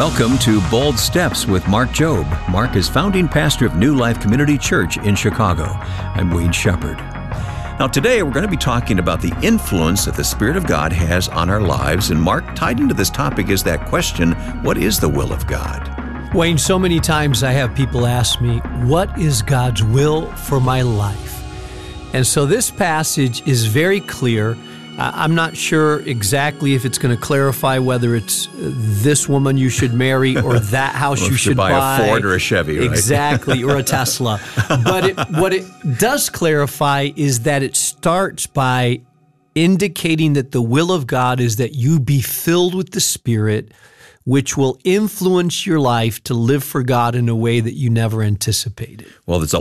Welcome to Bold Steps with Mark Jobe. Mark is founding pastor of New Life Community Church in Chicago. I'm Wayne Shepherd. Now today we're going to be talking about the influence that the Spirit of God has on our lives. And Mark, tied into this topic is that question, what is the will of God? Wayne, so many times I have people ask me, what is God's will for my life? And so this passage is very clear. I'm not sure exactly if it's going to clarify whether it's this woman you should marry or that house you should buy. A Ford or a Chevy, right? Exactly, or a Tesla. But what it does clarify is that it starts by indicating that the will of God is that you be filled with the Spirit, which will influence your life to live for God in a way that you never anticipated. Well, there's a